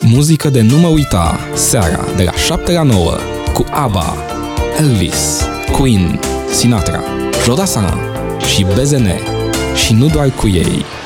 Muzică de nu mă uita, seara de la 7 la 9 cu ABBA, Elvis, Queen, Sinatra, Jodasana și BZN și nu doar cu ei.